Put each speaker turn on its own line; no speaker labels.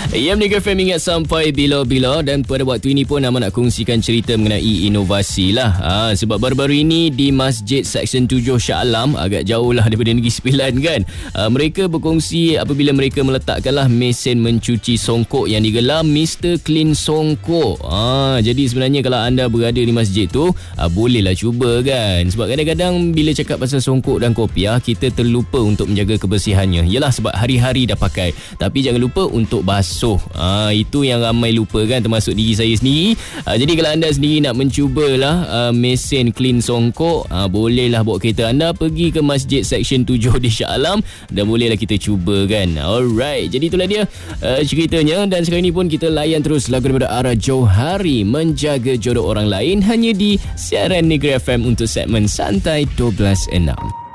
Negeri FM ingat sampai bila-bila. Dan pada waktu ini pun Ahmad nak kongsikan cerita mengenai inovasi lah. Sebab baru-baru ini di Masjid Seksyen 7 Shah Alam, agak jauh lah daripada Negeri Sembilan kan, mereka berkongsi apabila mereka meletakkanlah mesin mencuci songkok yang digelar Mr. Clean Songkok. Jadi sebenarnya kalau anda berada di masjid tu, bolehlah cuba kan. Sebab kadang-kadang bila cakap pasal songkok dan kopiah, kita terlupa untuk menjaga kebersihannya. Yalah, sebab hari-hari dah pakai. Tapi jangan lupa untuk basuh. Itu yang ramai lupa kan, termasuk diri saya sendiri. Jadi kalau anda sendiri nak mencubalah mesin clean songkok, bolehlah bawa kereta anda pergi ke Masjid Seksyen 7 di Shah Alam dan bolehlah kita cuba kan. Alright, jadi itulah dia ceritanya. Dan sekarang ni pun kita layan terus lagu daripada Ara Johari, Menjaga Jodoh Orang Lain, hanya di siaran Negeri FM untuk segmen Santai 12.6.